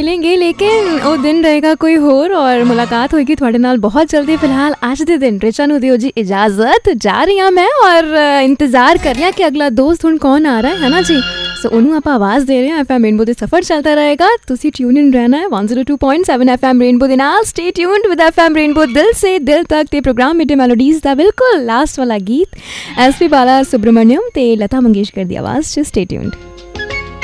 मिलेंगे लेकिन वो दिन रहेगा कोई होर और मुलाकात होगी थोड़े नाल बहुत जल्दी। फिलहाल आज दे दिन रिचा नूं दिओ जी इजाजत, जा रही हाँ मैं और इंतजार कर रही हूं कि अगला दोस्त हुण कौन आ रहा है ना जी। सो ਉਹਨੂੰ ਆਪਾਂ ਆਵਾਜ਼ ਦੇ ਰਹੇ ਹਾਂ। FM ਰੇਨਬੋ ਦੇ ਸਫ਼ਰ ਚੱਲਦਾ ਰਹੇਗਾ, ਤੁਸੀਂ ਟਿਊਨ ਇਨ ਰਹਿਣਾ ਹੈ 102.7 FM ਰੇਨਬੋ ਦੇ ਨਾਲ। Stay tuned with FM rainbow, ਦਿਲ ਸੇ ਦਿਲ ਤੱਕ ਤੇ ਪ੍ਰੋਗਰਾਮ ਮਿੱਡੇ ਮੈਲੋਡੀਜ਼ ਦਾ ਬਿਲਕੁਲ ਲਾਸਟ ਵਾਲਾ ਗੀਤ SP ਬਾਲਾ ਸੁਬਰਮਨਿਅਮ ਤੇ ਲਤਾ ਮੰਗੇਸ਼ਕਰ ਦੀ ਆਵਾਜ਼ 'ਚ। Stay tuned.